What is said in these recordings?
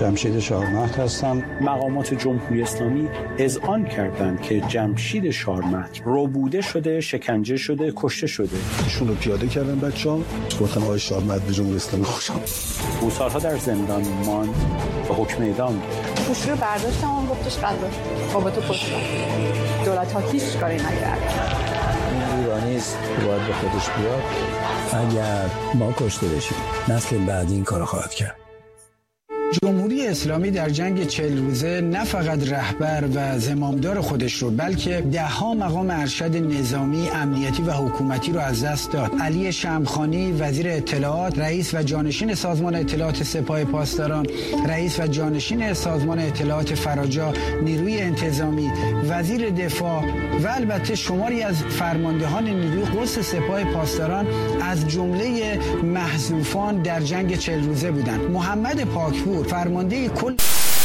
جمشید شاهرمهد هستم. مقامات جمهوری اسلامی اذعان کردند که جمشید شاهرمهد ربوده شده، شکنجه شده، کشته شده. ایشون رو پیاده کردن بچه‌ها، گفتن آقای شاهرمهد به جمهوری اسلامی خوشم. او سالها در زندان ماند و حکم اعدام گرفت. گوشی رو برداشتم و گفتش قضا بابا تو کشتن. دولت ها هیچ کاری نکرد. ایرانی است باید به خودش بیاد. اگر ما کشته بشیم نسل بعدی این کارو خواهد کرد. جمهوری اسلامی در جنگ 40 روزه نه فقط رهبر و زمامدار خودش رو بلکه ده‌ها مقام ارشد نظامی، امنیتی و حکومتی رو از دست داد. علی شمخانی وزیر اطلاعات، رئیس و جانشین سازمان اطلاعات سپاه پاسداران، رئیس و جانشین سازمان اطلاعات فراجا نیروی انتظامی، وزیر دفاع و البته شماری از فرماندهان نیروی قدس سپاه پاسداران از جمله محذوفان در جنگ 40 روزه بودند. محمد پاکپور فرمانده کل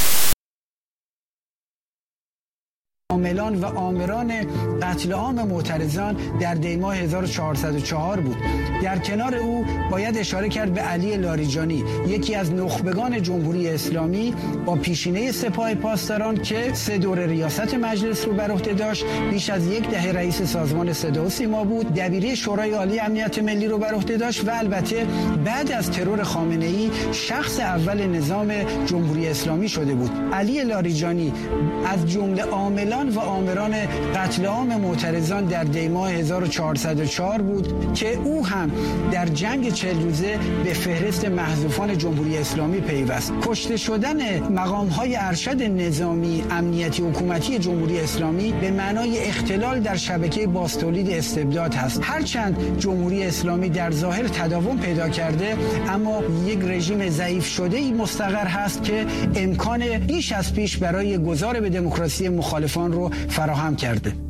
عاملان و آمران قتل عام معترضان در دی‌ماه 1404 بود. در کنار او باید اشاره کرد به علی لاریجانی، یکی از نخبگان جمهوری اسلامی با پیشینه سپاه پاسداران که 3 دوره ریاست مجلس رو بر عهده داشت، بیش از 10 دهه رئیس سازمان صدا و سیما بود، دبیری شورای عالی امنیت ملی رو بر عهده داشت و البته بعد از ترور خامنه‌ای شخص اول نظام جمهوری اسلامی شده بود. علی لاریجانی از جمله عاملان و آمران قتل عام معترضان در دی‌ماه 1404 بود که او هم در جنگ 40 روزه به فهرست محذوفان جمهوری اسلامی پیوست. کشته شدن مقام‌های ارشد نظامی، امنیتی، حکومتی جمهوری اسلامی به معنای اختلال در شبکه بازتولید استبداد هست. هرچند جمهوری اسلامی در ظاهر تداوم پیدا کرده، اما یک رژیم ضعیف شده‌ای مستقر هست که امکان بیش از پیش برای گذار به دموکراسی مخالفان رو فراهم کرده.